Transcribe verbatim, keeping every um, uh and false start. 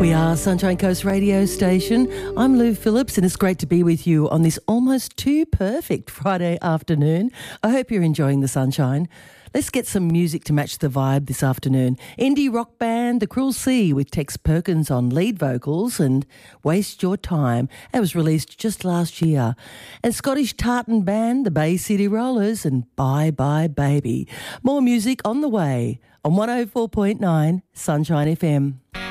are Sunshine Coast radio station. I'm Lou Phillips and it's great to be with you on this almost too perfect Friday afternoon. I hope you're enjoying the sunshine. Let's get some music to match the vibe this afternoon. Indie rock band The Cruel Sea with Tex Perkins on lead vocals and Waste Your Time. That was released just last year. And Scottish tartan band The Bay City Rollers and Bye Bye Baby. More music on the way on one oh four point nine Sunshine F M.